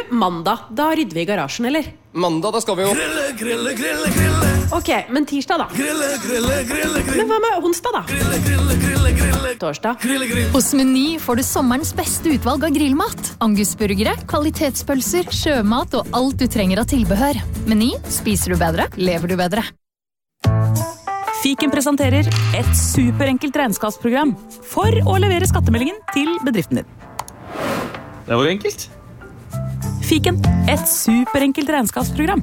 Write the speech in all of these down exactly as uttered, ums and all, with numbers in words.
mandag, da rydder vi i garasjen, eller? Mandag, da skal vi jo Grille, grille, grille, grille. Ok, men tirsdag da? Grille, grille, grille, grille. Men hva med onsdag da? Grille, grille, grille, grille. Torsdag? Grille, grille. Hos Meny får du sommerens beste utvalg av grillmat. Angusburgere, kvalitetspølser, sjømat og alt du trenger av tilbehør. Meny, spiser du bedre, lever du bedre. Fiken presenterer et superenkelt regnskapsprogram for å levere skattemeldingen til bedriften din. Det var enkelt. Fiken, et superenkelt regnskapsprogram.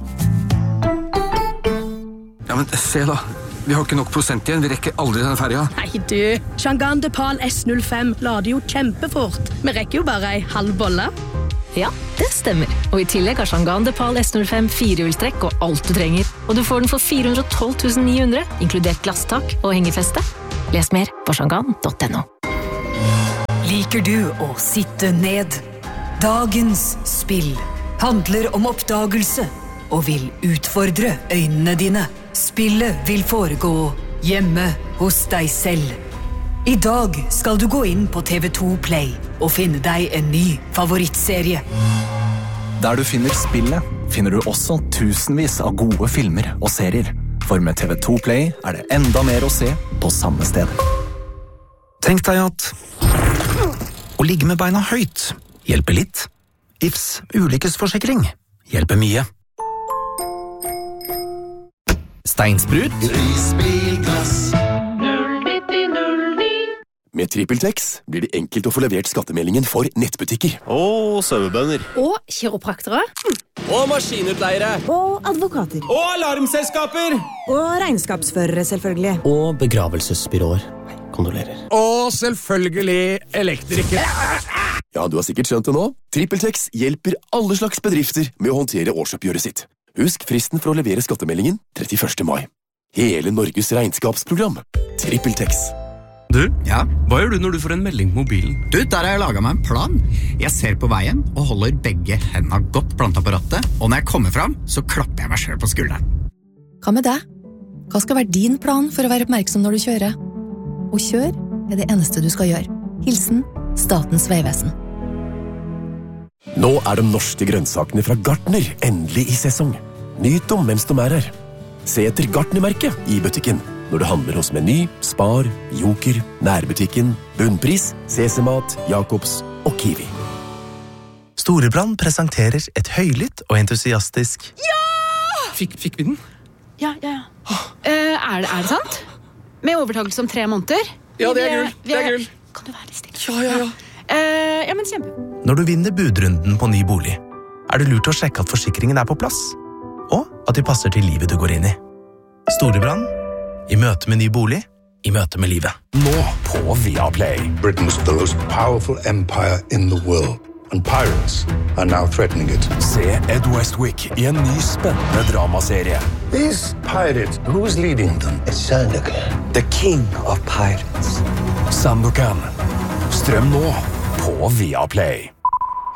Ja, men se da. Vi har ikke nok prosent igjen. Vi rekker aldri denne ferja. Nei, du. Shangan Depal S null fem lader jo kjempefort. Vi rekker jo bare ei halv bolle. Ja, det stemmer. Og i tillegg har Shangan Depal S null fem firehjulstrekk og alt du trenger. Og du får den for fire hundre og tolv tusen ni hundre, inkludert glasstak og hengefeste. Les mer på shangan punktum no. Liker du å sitte ned? Dagens spill handler om oppdagelse og vil utfordre øynene dine. Spillet vil foregå hjemme hos deg selv. I dag skal du gå inn på T V to Play og finne deg en ny favorittserie. Der du finner spillet, finner du også tusenvis av gode filmer og serier. For med T V to Play er det enda mer å se på samme sted. Tenk deg at å ligge med beina høyt hjelper litt. I F S ulykkesforsikring hjelper mye. Steinsprut. Risbilglass. Med TrippelTex blir det enkelt å få levert skattemeldingen for nettbutikker. Og sauebønder. Og kiropraktere. Og maskinutleiere. Og advokater. Og alarmselskaper. Og regnskapsførere, selvfølgelig. Og begravelsesbyråer. Kondolerer. Og selvfølgelig elektrikere. Ja, du har sikkert skjønt det nå. TrippelTex hjelper alle slags bedrifter med å håndtere årsoppgjøret sitt. Husk fristen for å levere skattemeldingen trettiførste mai. Hele Norges regnskapsprogram. TrippelTex. Du, ja, hva gjør du når du får en melding på mobilen? Du, der har jeg laget meg en plan. Jeg ser på veien og holder begge hendene godt plantet på rattet, og når jeg kommer frem, så klapper jeg meg selv på skulderen. Hva med deg? Hva skal være din plan for å være oppmerksom når du kjører? Og kjør er det eneste du skal gjøre. Hilsen Statens vegvesen. Nå er de norske grønnsakene fra Gartner endelig i sesong. Nyt dem mens de er her. Se etter Gartner-merket i butikken når du handler hos Meny, Spar, Joker, Nærbutikken, Bunnpris, Sesemat, Jakobs og Kiwi. Storebrand presenterer et høylytt og entusiastisk. Ja! Fikk, fikk vi den? Ja, ja, ja. Uh, er, det, er det sant? Med overtakelse om tre måneder? Ja, det er gull. Det er gull. Kan du være litt stille? Ja, ja, ja. Uh, ja, men kjempe. Når du vinner budrunden på ny bolig, er det lurt å sjekke at forsikringen er på plass, og at de passer til livet du går inn i. Storebrand, i møte med ny bolig, i møte med livet. Nå på Viaplay. Britain's the most powerful empire in the world, and pirates are now threatening it. Se Ed Westwick i en ny spennende dramaserie. These pirates, who's leading them? It's Sandokan, the king of pirates. Sandokan. Strøm nå på Viaplay.